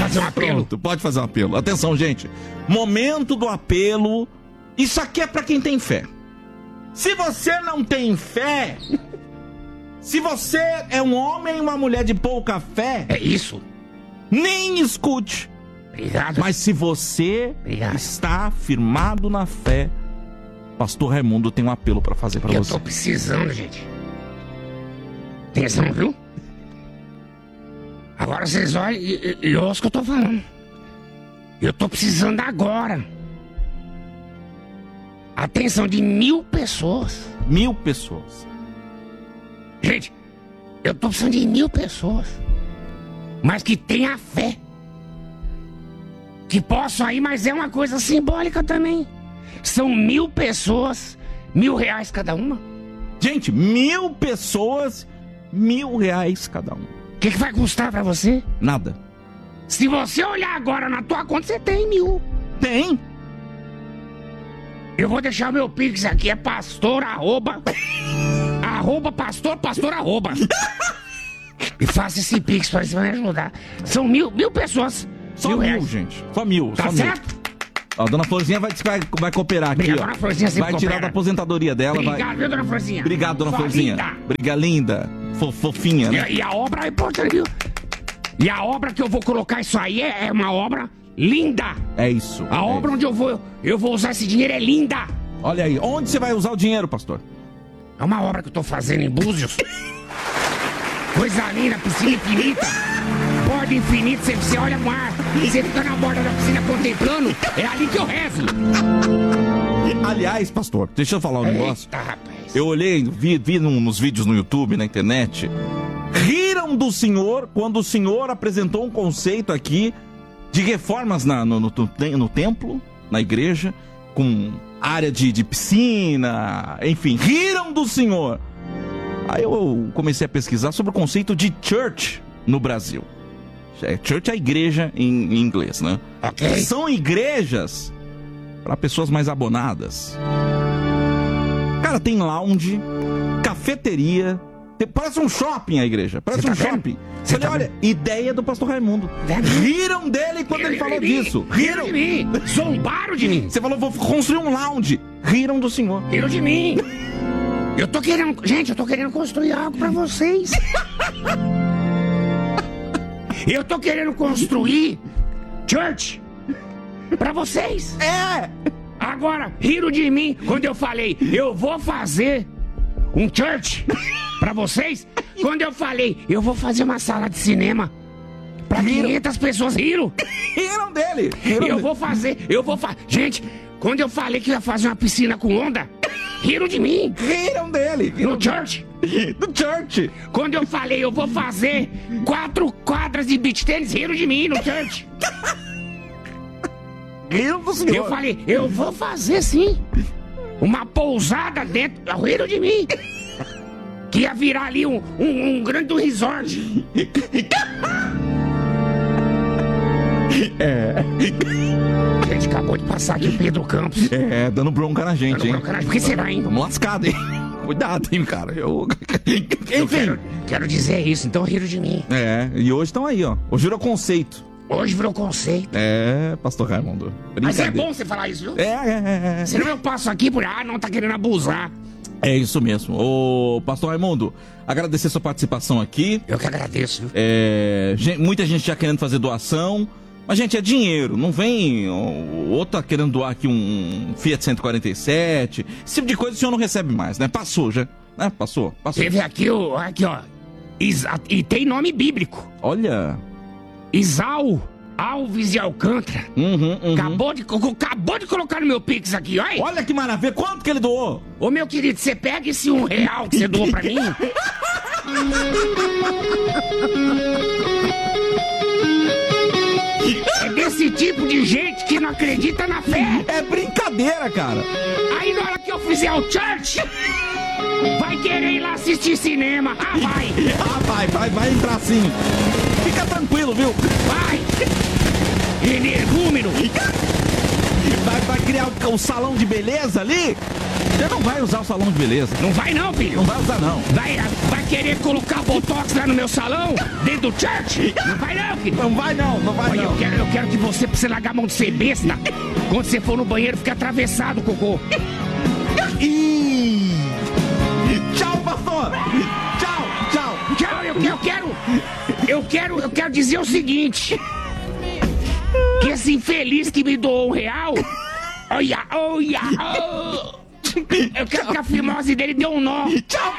fazer um apelo? Pronto, pode fazer um apelo. Atenção, gente. Momento do apelo. Isso aqui é pra quem tem fé. Se você não tem fé, se você é um homem e uma mulher de pouca fé... É isso. Nem escute. Obrigado. Mas se você está firmado na fé, Pastor Raimundo tem um apelo pra fazer pra você. Eu tô precisando, gente. Atenção, viu? Agora vocês olhem e ouçam o que eu tô falando. Eu tô precisando agora. Atenção de 1.000 pessoas. 1.000 pessoas. Gente, eu tô precisando de 1.000 pessoas. Mas que tenha fé. Que posso aí, mas é uma coisa simbólica também. São 1.000 pessoas, R$1.000 cada uma. Gente, 1.000 pessoas, R$1.000 cada um. O que vai custar pra você? Nada. Se você olhar agora na tua conta, você tem 1.000. Tem. Eu vou deixar o meu Pix aqui, é pastor arroba pastor arroba. E faça esse Pix pra você me ajudar. São 1.000 pessoas. Só 1.000, gente. Só 1.000. Tá só certo? 1.000. Ó, a dona Florzinha vai cooperar aqui, Obrigado, ó. dona Florzinha, sempre vai tirar coopera. da aposentadoria dela. Obrigado, viu, dona Florzinha? Obrigado, dona Sua Florzinha. linda. Obrigado, linda. Fofinha, né? E a obra é importante, viu? E a obra que eu vou colocar isso aí é uma obra linda. É isso. A obra onde eu vou usar esse dinheiro é linda. Olha aí, onde você vai usar o dinheiro, pastor? É uma obra que eu tô fazendo em Búzios. Coisa linda, piscina infinita. Borda infinita, você olha o mar, você fica na borda da piscina contemplando. É ali que eu rezo. Aliás, pastor, deixa eu falar um negócio. Eita, rapaz. Eu olhei, vi nos vídeos no YouTube, na internet. Riram do senhor quando o senhor apresentou um conceito aqui de reformas no templo, na igreja, com área de piscina, enfim, riram do senhor. Aí eu comecei a pesquisar sobre o conceito de church no Brasil. Church é igreja em inglês, né? Ok. São igrejas para pessoas mais abonadas. Cara, tem lounge, cafeteria, parece um shopping a igreja, parece um shopping. Você olha, ideia do pastor Raimundo. Riram dele quando ele falou disso. Riram de mim. Zombaram de mim. Você falou, vou construir um lounge. Riram do senhor. Riram de mim. Eu tô querendo construir algo pra vocês. Eu tô querendo construir church pra vocês. É. Agora, riram de mim quando eu falei, eu vou fazer um church pra vocês. Quando eu falei, eu vou fazer uma sala de cinema pra 500 pessoas, riram. Riram dele. Eu vou fazer. Gente, quando eu falei que ia fazer uma piscina com onda, riram de mim. Riram dele. No church. No church. Quando eu falei, eu vou fazer 4 quadras de beach tênis, riram de mim no church. Riram do senhor. Eu falei, eu vou fazer sim uma pousada dentro, riram de mim. Que ia virar ali um grande resort. É. Gente, acabou de passar aqui o Pedro Campos. É, dando bronca na gente, hein? Por que será, hein? Tamo lascado, hein? Cuidado, hein, cara. Eu quero dizer isso, então riram de mim. É, e hoje estão aí, ó. Hoje virou conceito. Hoje virou conceito. É, pastor Raimundo. Mas é bom você falar isso, viu? É. Senão eu passo aqui por... não tá querendo abusar. É isso mesmo. Ô, pastor Raimundo, agradecer sua participação aqui. Eu que agradeço, viu? Muita gente já querendo fazer doação. Mas, gente, é dinheiro. Não vem o outro tá querendo doar aqui um Fiat 147. Esse tipo de coisa o senhor não recebe mais, né? Passou já. Né? Passou. Teve aqui, aqui, ó. E tem nome bíblico. Olha. Isau Alves de Alcântara. Acabou de colocar no meu Pix aqui, olha. Olha que maravilha. Quanto que ele doou? Ô, meu querido, você pega esse R$1 que você doou pra mim. É desse tipo de gente que não acredita na fé. É brincadeira, cara. Aí na hora que eu fizer o church, vai querer ir lá assistir cinema. Vai entrar sim. Fica tranquilo, viu? Vai. Energúmeno. Vai criar o salão de beleza ali? Você não vai usar o salão de beleza. Não vai não, filho. Não vai usar, não. Vai querer colocar botox lá no meu salão? Dentro do church? Não vai não, filho. Não vai não, não vai Olha, não. eu quero que você, pra você largar a mão de ser besta, quando você for no banheiro, fique atravessado, cocô. Ih! Tchau, pastor! Tchau, tchau! Tchau, eu quero dizer o seguinte. Que esse infeliz que me doou R$1, olha, oh. Eu quero que a fimose dele dê um nó. Tchau,